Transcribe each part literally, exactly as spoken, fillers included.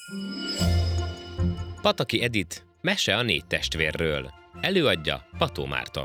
Pataki Edit, mese a négy testvérről. Előadja Pató Márton.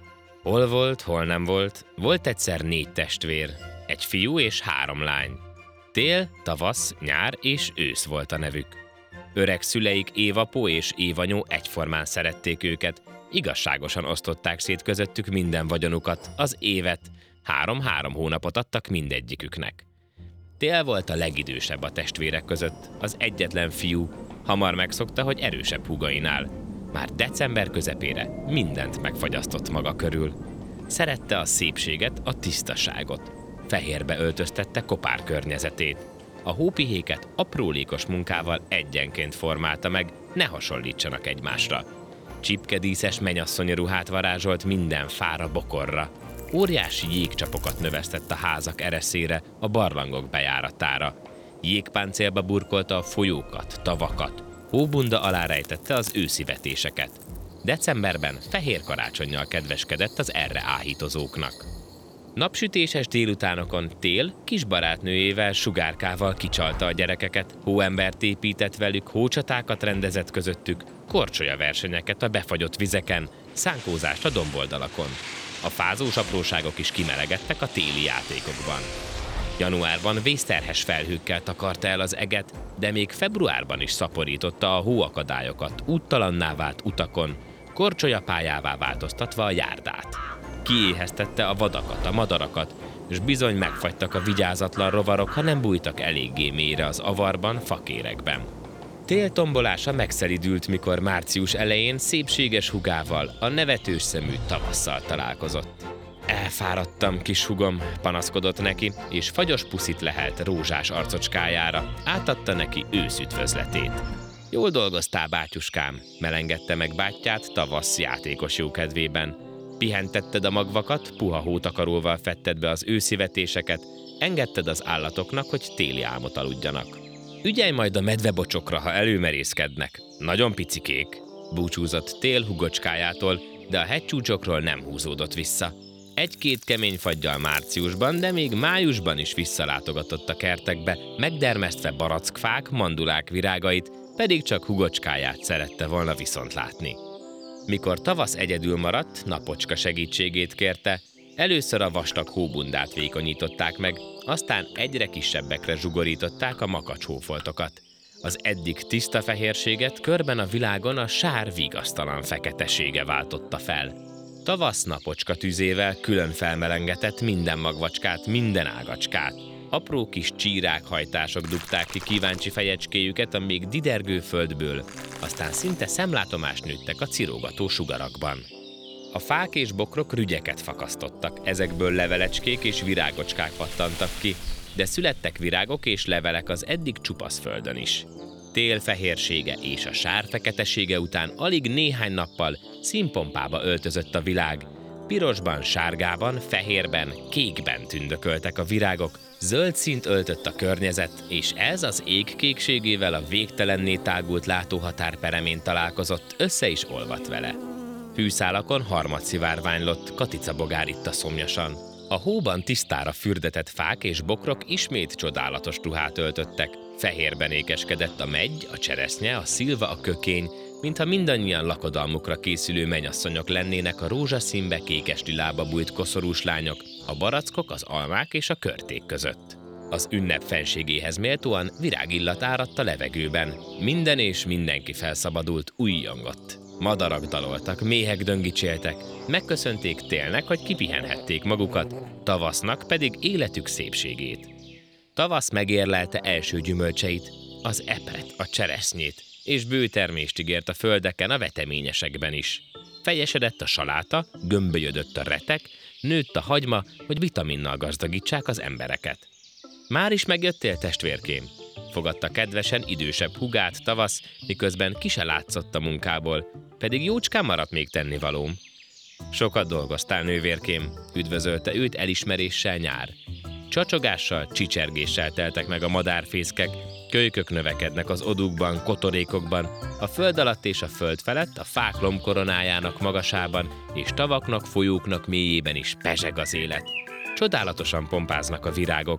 Hol volt, hol nem volt, volt egyszer négy testvér, egy fiú és három lány. Tél, tavasz, nyár és ősz volt a nevük. Öreg szüleik Évapó és Évanyó egyformán szerették őket, igazságosan osztották szét közöttük minden vagyonukat, az évet, három-három hónapot adtak mindegyiküknek. Tél volt a legidősebb a testvérek között, az egyetlen fiú, hamar megszokta, hogy erősebb húgainál. Már december közepére mindent megfagyasztott maga körül. Szerette a szépséget, a tisztaságot. Fehérbe öltöztette kopár környezetét. A hópihéket aprólékos munkával egyenként formálta meg, ne hasonlítsanak egymásra. Csipkedíszes mennyasszonyi ruhát varázsolt minden fára, bokorra. Óriási jégcsapokat növesztett a házak ereszére, a barlangok bejáratára. Jégpáncélba burkolta a folyókat, tavakat. Hóbunda alá rejtette az őszi vetéseket. Decemberben fehér karácsonnyal kedveskedett az erre áhítozóknak. Napsütéses délutánokon Tél kis barátnőjével, Sugárkával kicsalta a gyerekeket, hóembert épített velük, hócsatákat rendezett közöttük, korcsolya versenyeket a befagyott vizeken, szánkózást a domboldalakon. A fázós apróságok is kimelegedtek a téli játékokban. Januárban vészterhes felhőkkel takarta el az eget, de még februárban is szaporította a hóakadályokat, úttalanná vált utakon, korcsolyapályává változtatva a járdát. Kiéheztette a vadakat, a madarakat, és bizony megfagytak a vigyázatlan rovarok, ha nem bújtak eléggé mélyre az avarban, fakérekben. Tél tombolása megszelidült, mikor március elején szépséges hugával, a nevetős szemű tavasszal találkozott. Elfáradtam, kis hugom, panaszkodott neki, és fagyos puszit lehelt rózsás arcocskájára, átadta neki őszüdvözletét. Jól dolgoztál, bátyuskám, melengedte meg bátyját tavasz játékos jókedvében. Pihentetted a magvakat, puha hótakaróval fetted be az őszi vetéseket, engedted az állatoknak, hogy téli álmot aludjanak. Ügyelj majd a medvebocsokra, ha előmerészkednek. Nagyon picikék, búcsúzott Tél hugocskájától, de a hegycsúcsokról nem húzódott vissza. Egy-két kemény faggyal márciusban, de még májusban is visszalátogatott a kertekbe, megdermesztve barackfák, mandulák virágait, pedig csak hugocskáját szerette volna viszont látni. Mikor tavasz egyedül maradt, Napocska segítségét kérte, először a vastag hóbundát vékonyították meg, aztán egyre kisebbekre zsugorították a makacshófoltokat. Az eddig tiszta fehérséget körben a világon a sár vigasztalan feketesége váltotta fel. Tavasz Napocska tüzével külön felmelengetett minden magvacskát, minden ágacskát. Apró kis csírákhajtások dugták ki kíváncsi fejecskéjüket a még didergő földből, aztán szinte szemlátomás nőttek a cirógató sugarakban. A fák és bokrok rügyeket fakasztottak, ezekből levelecskék és virágocskák pattantak ki, de születtek virágok és levelek az eddig csupasz földön is. Tél fehérsége és a sár feketesége után alig néhány nappal színpompába öltözött a világ. Pirosban, sárgában, fehérben, kékben tündököltek a virágok, zöld színt öltött a környezet, és ez az ég kékségével a végtelenné tágult látóhatár peremén találkozott, össze is olvadt vele. Hűszálakon harmadszivárványlott, katicabogár itta szomjasan. A hóban tisztára fürdetett fák és bokrok ismét csodálatos ruhát öltöttek. Fehérben ékeskedett a meggy, a cseresznye, a szilva, a kökény, mintha mindannyian lakodalmukra készülő mennyasszonyok lennének a rózsaszínbe kékes lilába bújt koszorús lányok, a barackok, az almák és a körték között. Az ünnep fenségéhez méltóan virágillat áradt a levegőben. Minden és mindenki felszabadult, újjongott. Madarak daloltak, méhek döngicséltek, megköszönték Télnek, hogy kipihenhették magukat, tavasznak pedig életük szépségét. Tavasz megérlelte első gyümölcseit, az epret, a cseresznyét, és bőtermést ígért a földeken, a veteményesekben is. Fejesedett a saláta, gömbölyödött a retek, nőtt a hagyma, hogy vitaminnal gazdagítsák az embereket. Már is megjöttél, testvérkém? Fogadta kedvesen idősebb hugát Tavasz, miközben ki se látszott a munkából, pedig jócskán maradt még tennivalóm. Sokat dolgoztál, nővérkém, üdvözölte őt elismeréssel Nyár. Csacsogással, csicsergéssel teltek meg a madárfészkek, kölykök növekednek az odúkban, kotorékokban, a föld alatt és a föld felett, a fák lombkoronájának magasában, és tavaknak, folyóknak mélyében is pezseg az élet. Csodálatosan pompáznak a virágok,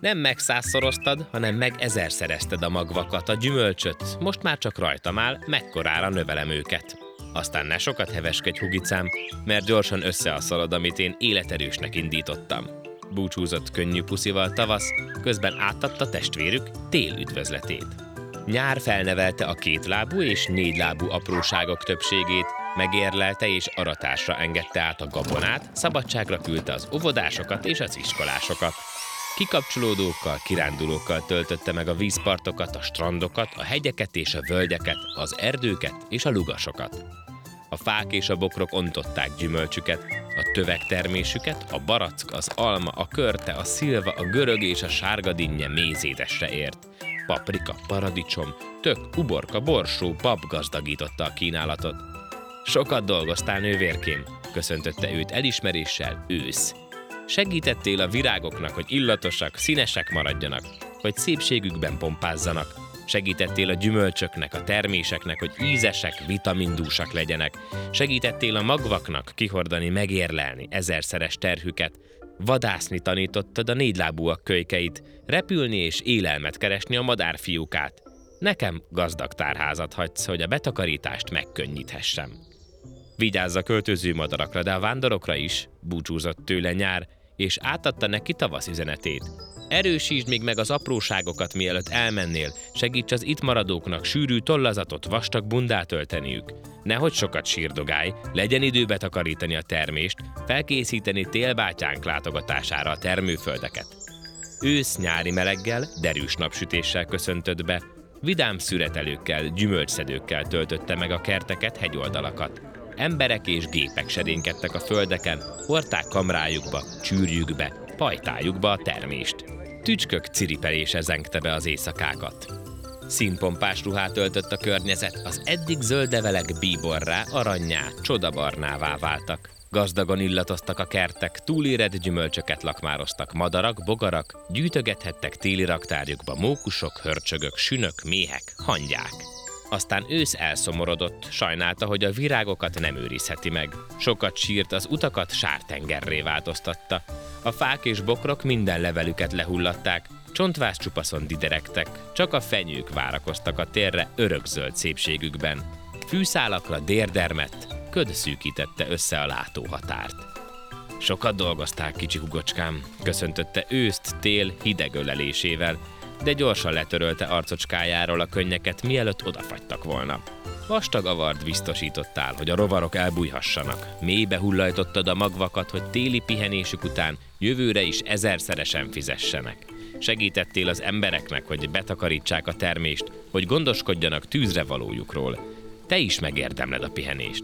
Nem megszázszoroztad, hanem meg ezerszerezted a magvakat, a gyümölcsöt, most már csak rajtam áll, mekkorára növelem őket. Aztán ne sokat heveskedj, hugicám, mert gyorsan összeasszalod, amit én életerősnek indítottam. Búcsúzott könnyű puszival Tavasz, közben átadta testvérük Tél üdvözletét. Nyár felnevelte a kétlábú és négylábú apróságok többségét, megérlelte és aratásra engedte át a gabonát, szabadságra küldte az óvodásokat és az iskolásokat. Kikapcsolódókkal, kirándulókkal töltötte meg a vízpartokat, a strandokat, a hegyeket és a völgyeket, az erdőket és a lugasokat. A fák és a bokrok ontották gyümölcsüket, a tövegtermésüket, a barack, az alma, a körte, a szilva, a görög és a sárga dinnye mézédesre ért. Paprika, paradicsom, tök, uborka, borsó, bab gazdagította a kínálatot. Sokat dolgoztál, nővérkém, köszöntötte őt elismeréssel Ősz. Segítettél a virágoknak, hogy illatosak, színesek maradjanak, hogy szépségükben pompázzanak. Segítettél a gyümölcsöknek, a terméseknek, hogy ízesek, vitamindúsak legyenek. Segítettél a magvaknak kihordani, megérlelni ezerszeres terhüket. Vadászni tanítottad a négylábúak kölykeit, repülni és élelmet keresni a madárfiúkát. Nekem gazdag tárházat hagysz, hogy a betakarítást megkönnyíthessem. Vigyázz a költöző madarakra, de a vándorokra is, búcsúzott tőle Nyár, és átadta neki Tavasz üzenetét. Erősítsd még meg az apróságokat, mielőtt elmennél, segíts az itt maradóknak sűrű tollazatot, vastag bundát ölteniük. Nehogy sokat sírdogálj, legyen idő betakarítani a termést, felkészíteni télbátyánk látogatására a termőföldeket. Ősz-nyári meleggel, derűs napsütéssel köszöntött be, vidám szüretelőkkel, gyümölcsszedőkkel töltötte meg a kerteket, hegyoldalakat. Emberek és gépek sedénkedtek a földeken, hordták kamrájukba, csűrjükbe, pajtájukba a termést. Tücskök ciripelése zengte be az éjszakákat. Színpompás ruhát öltött a környezet, az eddig zöldevelek bíborrá, aranyá, csodabarnává váltak. Gazdagon illatoztak a kertek, túlérett gyümölcsöket lakmároztak madarak, bogarak, gyűjtögethettek téli raktárjukba mókusok, hörcsögök, sünök, méhek, hangyák. Aztán Ősz elszomorodott, sajnálta, hogy a virágokat nem őrizheti meg. Sokat sírt, az utakat sártengerré változtatta. A fák és bokrok minden levelüket lehullatták, csontváz csupaszon dideregtek, csak a fenyők várakoztak a térre örökzöld szépségükben. Fűszálakra dérdermett, köd szűkítette össze a látóhatárt. Sokat dolgozták, kicsi hugocskám, köszöntötte Őszt Tél hideg ölelésével, de gyorsan letörölte arcocskájáról a könnyeket, mielőtt odafagytak volna. Vastag avart biztosítottál, hogy a rovarok elbújhassanak. Mélybe hullajtottad a magvakat, hogy téli pihenésük után jövőre is ezerszeresen fizessenek. Segítettél az embereknek, hogy betakarítsák a termést, hogy gondoskodjanak tűzre valójukról. Te is megérdemled a pihenést.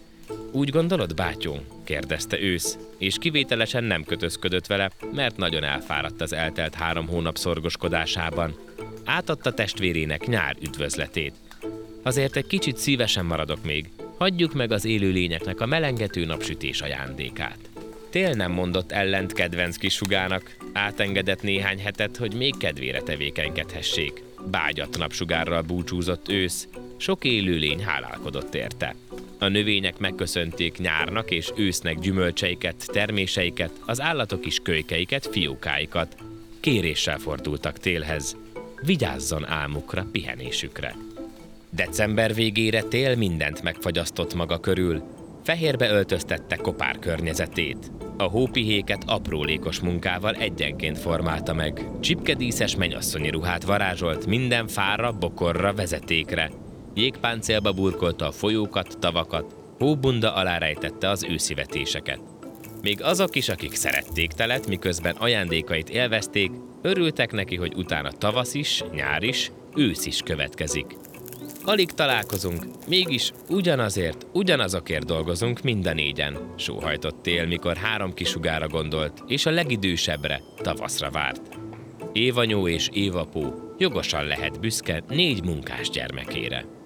Úgy gondolod, bátyó? Kérdezte Ősz, és kivételesen nem kötözködött vele, mert nagyon elfáradt az eltelt három hónap szorgoskodásában. Átadta testvérének Nyár üdvözletét. Azért egy kicsit szívesen maradok még, hagyjuk meg az élőlényeknek a melengető napsütés ajándékát. Tél nem mondott ellent kedvenc kis sugának, átengedett néhány hetet, hogy még kedvére tevékenykedhessék. Bágyat napsugárral búcsúzott Ősz, sok élőlény hálálkodott érte. A növények megköszönték Nyárnak és Ősznek gyümölcseiket, terméseiket, az állatok is kölykeiket, fiókáikat. Kéréssel fordultak Télhez. Vigyázzon álmukra, pihenésükre. December végére Tél mindent megfagyasztott maga körül. Fehérbe öltöztette kopár környezetét. A hópihéket aprólékos munkával egyenként formálta meg. Csipkedíszes mennyasszonyi ruhát varázsolt minden fára, bokorra, vezetékre. Jégpáncélba burkolta a folyókat, tavakat, hóbunda alá rejtette az őszi vetéseket. Még azok is, akik szerették Telet, miközben ajándékait élvezték, örültek neki, hogy utána tavasz is, nyár is, ősz is következik. Alig találkozunk, mégis ugyanazért, ugyanazokért dolgozunk mind a négyen, sóhajtott Tél, mikor három kisugára gondolt, és a legidősebbre, Tavaszra várt. Évanyó és Évapó jogosan lehet büszke négy munkás gyermekére.